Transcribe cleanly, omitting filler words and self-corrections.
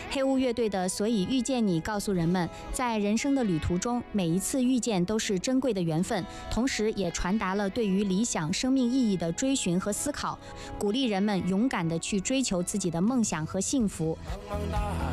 黑屋乐队的《所以遇见你》告诉人们，在人生的旅途中，每一次遇见都是珍贵的缘分，同时也传达了对于理想、生命意义的追寻和思考，鼓励人们勇敢地去追求自己的梦想和幸福。